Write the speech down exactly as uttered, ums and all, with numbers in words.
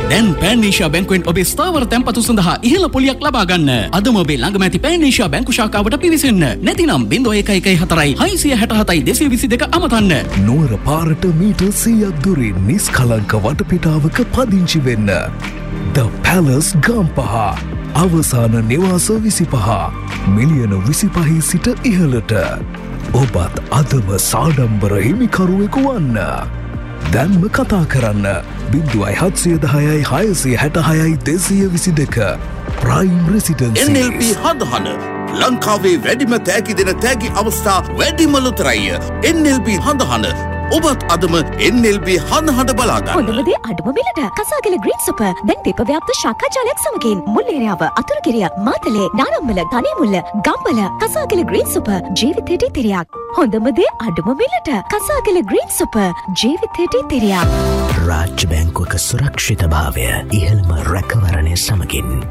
දැන් පෑනීෂා බැංකුවෙන් ඔබේ ස්ථාවර තැන්පතු සඳහා ඉහළ පොලියක් ලබා ගන්න. අදම ඔබේ ළඟම ඇති පෑනීෂා බැංකු ශාඛාවට පිවිසෙන්න. නැතිනම් zero one one one four six seven seven two two two අමතන්න. නුවර පාරට මීටර් සීයක් දුරින් නිස්කලංක වටපිටාවක පදිංචි වෙන්න. The Palace Gampaha. අවසාන නිවාස විසිපහ. මිලියන විසිපහ සිට ඉහළට. ඔබත් අදම සාඩම්බර හිමිකරුවෙකු වන්න. දැන්ම කතා කරන්න බිංදුවයි හත්සිය දහයයි හයසිය හැටහයයි දෙසිය විසි දෙක ප්‍රයිම් රෙසිඩන්සි. එන් එල් පී හඳහන ලංකාවේ වැඩිම තෑගි දෙන තෑගි අවස්ථා වැඩිම ලොතරැයිය. එන් එල් පී හඳහන ඔබත් අදම එන් එල් පී හඳහන බලාගන්න. හොඳම දේ අඩුම මිලට කසාගල ග්‍රීන් සුපර් දැන් දීප ව්‍යාප්ත ශාඛා ජාලයක් සමගින් මුල්ලේරියාව අතුරුගිරිය මාතලේ නානම්මල ගණේමුල්ල ගම්බල කසාගල ග්‍රීන් සුපර් ජීවිතේට ඉතිරියක්. හොඳම දේ අඩුම මිලට කසාගල ග්‍රීන් සුපර් ජීවිතේට ඉතිරියක්. රාජ්‍ය බැංකුවක සුරක්ෂිතභාවය ඉහළම රැකවරණය සමගින්